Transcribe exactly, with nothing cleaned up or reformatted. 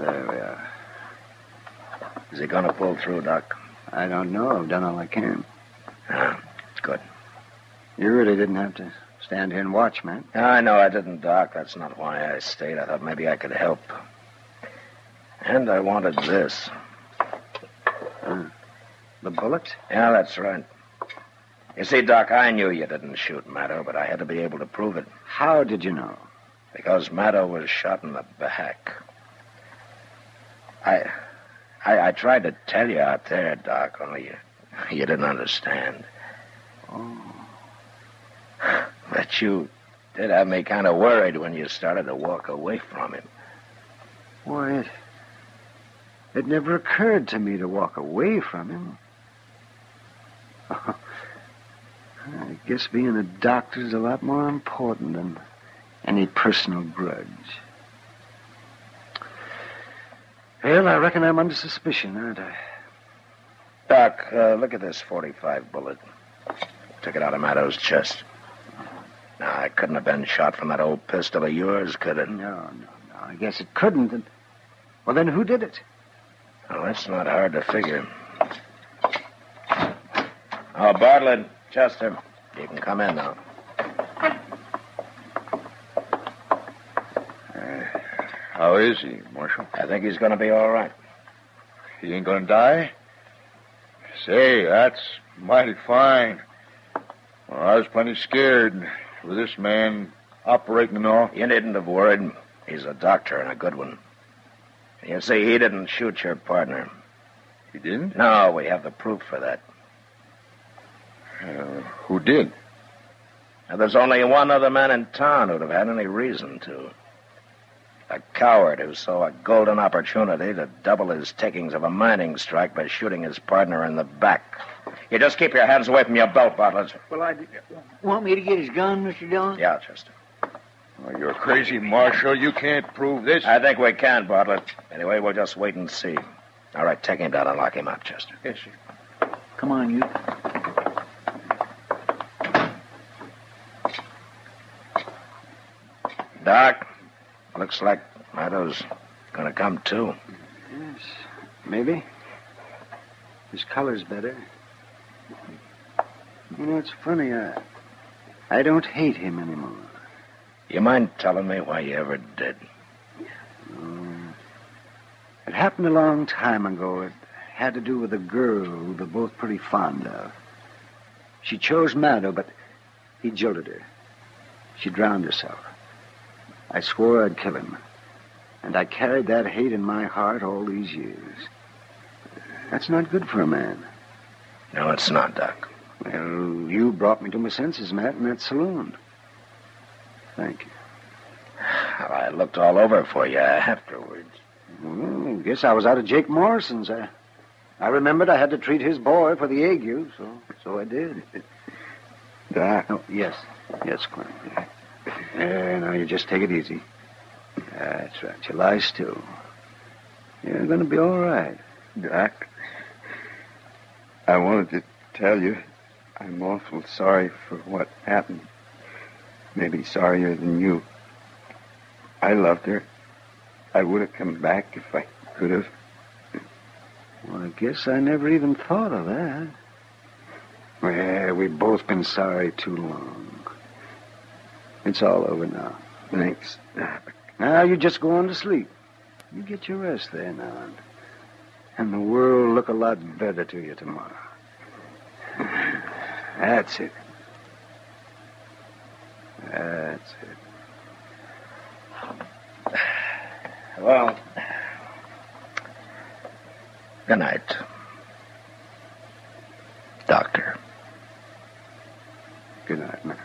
There we are. Is he going to pull through, Doc? I don't know. I've done all I can. Ah, good. You really didn't have to stand here and watch, man. I know I didn't, Doc. That's not why I stayed. I thought maybe I could help. And I wanted this. Uh, the bullet? Yeah, that's right. You see, Doc, I knew you didn't shoot Maddo, but I had to be able to prove it. How did you know? Because Maddo was shot in the back. I, I, I tried to tell you out there, Doc, only you, you didn't understand. Oh. But you did have me kind of worried when you started to walk away from him. Why, it, it never occurred to me to walk away from him. Oh, I guess being a doctor's a lot more important than any personal grudge. Well, I reckon I'm under suspicion, aren't I? Doc, uh, look at this forty-five bullet. Took it out of Maddo's chest. Now, it couldn't have been shot from that old pistol of yours, could it? No, no, no. I guess it couldn't. And, well, then who did it? Well, that's not hard to figure. Oh, Bartlett, Chester, you can come in now. Uh, how is he, Marshal? I think he's going to be all right. He ain't gonna die? Say, that's mighty fine. Well, I was plenty scared with this man operating and all. You needn't have worried. He's a doctor and a good one. You see, he didn't shoot your partner. He didn't? No, we have the proof for that. Uh, who did? Now, there's only one other man in town who'd have had any reason to. A coward who saw a golden opportunity to double his takings of a mining strike by shooting his partner in the back. You just keep your hands away from your belt, Bartlett. Well, I... Want me to get his gun, Mister Dillon? Yeah, Chester. Oh, you're crazy, Marshal. You can't prove this. I think we can, Bartlett. Anyway, we'll just wait and see. All right, take him down and lock him up, Chester. Yes, sir. Come on, you. Doc, looks like Maddo's gonna come, too. Yes, maybe. His color's better. You know, it's funny. I, I don't hate him anymore. You mind telling me why you ever did? Um, it happened a long time ago. It had to do with a girl we were both pretty fond of. She chose Maddo, but he jilted her. She drowned herself. I swore I'd kill him. And I carried that hate in my heart all these years. That's not good for a man. No, it's not, Doc. Well, you brought me to my senses, Matt, in that saloon. Thank you. Well, I looked all over for you afterwards. Well, I guess I was out of Jake Morrison's. I, I remembered I had to treat his boy for the ague, so so I did. Doc. Oh, yes. Yes, Clem. Uh, now, you just take it easy. That's right. You lie still. You're going to be all right. Doc, I wanted to tell you I'm awful sorry for what happened. Maybe sorrier than you. I loved her. I would have come back if I could have. Well, I guess I never even thought of that. Well, we've both been sorry too long. It's all over now. Thanks. Now, you just go on to sleep. You get your rest there now, and, and the world will look a lot better to you tomorrow. That's it. That's it. Well, good night, Doctor. Good night, Matt.